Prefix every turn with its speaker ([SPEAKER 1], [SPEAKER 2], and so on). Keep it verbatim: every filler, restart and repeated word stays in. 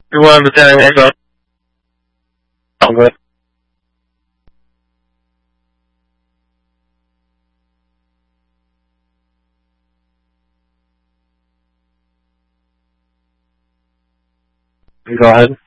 [SPEAKER 1] You want to tell me about it? Go ahead.